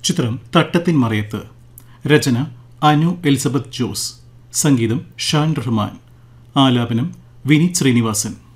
ചിത്രം തട്ടത്തിൻ മറയത്ത്. രചന അനു എലിസബത്ത് ജോസ്. സംഗീതം ഷാൻ റഹ്മാൻ. ആലാപനം വിനീത് ശ്രീനിവാസൻ.